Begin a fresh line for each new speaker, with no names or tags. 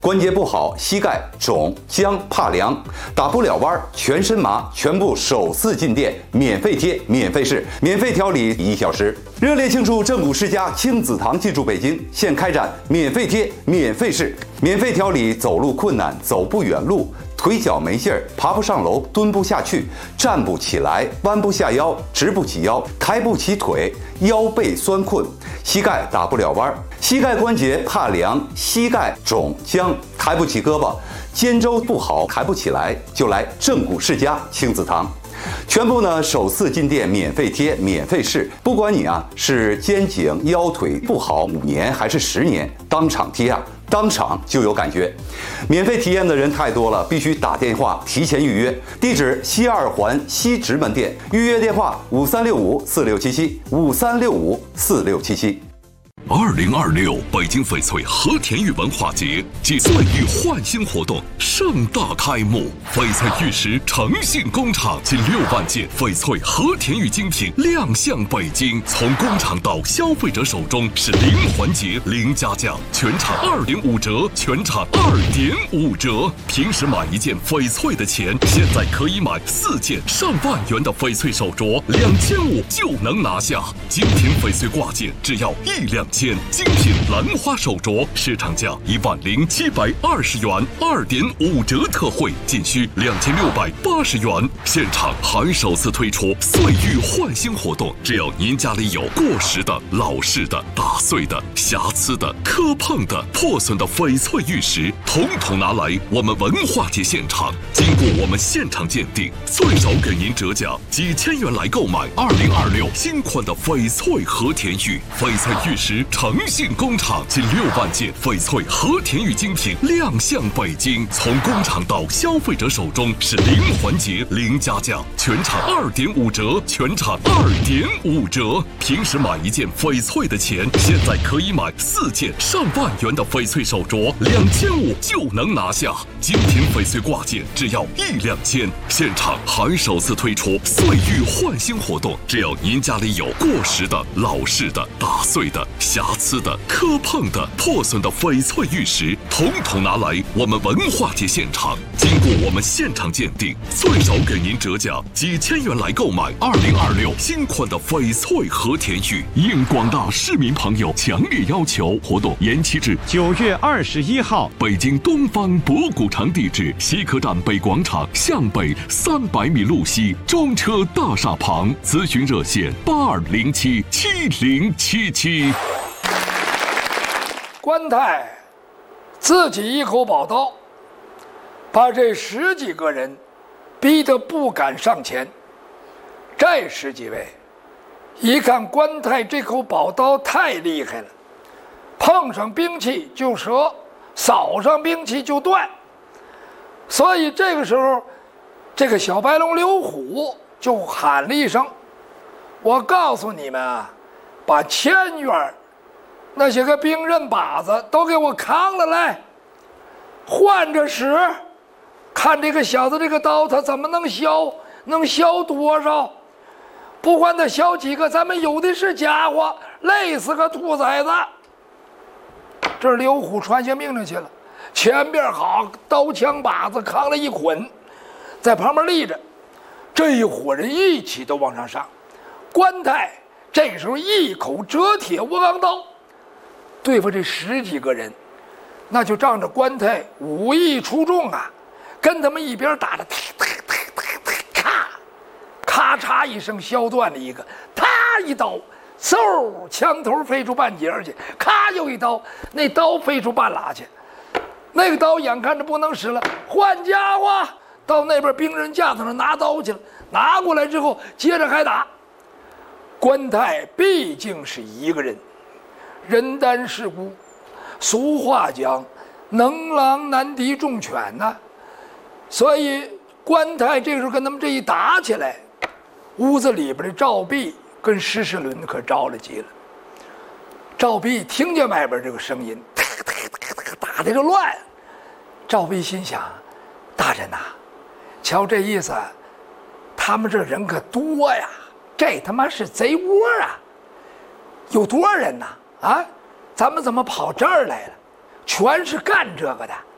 关节不好，膝盖肿、僵、怕凉，打不了弯，全身麻，全部首次进店，免费贴，免费试，免费调理1小时。热烈庆祝正骨世家亲子堂进驻北京，现开展免费贴、免费试、免费调理走路困难、走不远路、腿脚没劲儿、爬不上楼、蹲不下去、站不起来、弯不下腰、直不起腰、抬不起腿、腰背酸困、膝盖打不了弯、膝盖关节怕凉、膝盖肿僵、抬不起胳膊、肩周不好、抬不起来，就来正骨世家亲子堂。全部呢首次进店免费贴免费试，不管你是肩颈腰腿不好5年还是10年，当场贴当场就有感觉。免费体验的人太多了，必须打电话提前预约。地址西2环西直门店，预约电话5365467753654677。
2026北京翡翠和田玉文化节暨岁玉焕新活动盛大开幕，翡翠玉石诚信工厂近6万件翡翠和田玉精品亮相北京，从工厂到消费者手中是零环节零加价，全场2.5折，全场2.5折。平时买1件翡翠的钱，现在可以买4件上万元的翡翠手镯，2500就能拿下。精品翡翠挂件只要1两件，精品兰花手镯市场价10720元，2.5折特惠，仅需2680元。现场还首次推出岁玉焕新活动，只要您家里有过时的、老式的、打碎的、瑕疵的、磕碰的、破损的翡翠玉石，统统拿来我们文化节现场，经过我们现场鉴定，最少给您折价几千元来购买2026新款的翡翠和田玉。翡翠玉石诚信工厂近6万件翡翠和田玉精品亮相北京，从工厂到消费者手中是零环节零加价，全场2.5折，全场2.5折。平时买1件翡翠的钱，现在可以买4件上万元的翡翠手镯，2500就能拿下。精品翡翠挂件只要1两件，现场还首次推出岁玉焕新活动，只要您家里有过时的、老式的、打碎的、瑕疵的、磕碰的、破损的翡翠玉石，统统拿来我们文化节现场，经过我们现场鉴定，最少给您折价几千元来购买2026新款的翡翠和田玉。应广大市民朋友强烈要求，活动延期至
9月21号。
北京东方博古城地址：西客站北广场向北300米路西，中车大厦旁。咨询热线82077077。
关太自己一口宝刀，把这10几个人逼得不敢上前。这10几位一看关太这口宝刀太厉害了，碰上兵器就折，扫上兵器就断。所以这个时候，这个小白龙刘虎就喊了一声：“我告诉你们啊，把前院那些个兵刃把子都给我扛了来，换着使。看这个小子这个刀他怎么能削，能削多少？不管他削几个，咱们有的是家伙，累死个兔崽子。”这刘虎传下命令去了，前边好刀枪把子扛了一捆，在旁边立着，这一伙人一起都往上上。关太这时候一口折铁窝钢刀对付这10几个人，那就仗着关太武艺出众啊，跟他们一边打着，咔咔嚓一声削断了一个，他一刀，嗖，枪头飞出半截去，咔又一刀，那刀飞出半拉去，那个刀眼看着不能使了，换家伙，到那边兵刃架子上拿刀去了，拿过来之后接着还打。关太毕竟是一个人，人单势孤，俗话讲能狼难敌众犬呐，所以关太这个时候跟他们这一打起来，屋子里边的赵壁跟施世伦可着了急了。赵壁听见外边这个声音，打得就乱。赵壁心想：大人呐，瞧这意思，他们这人可多呀，这他妈是贼窝啊！有多少人呐？啊，咱们怎么跑这儿来了？全是干这个的。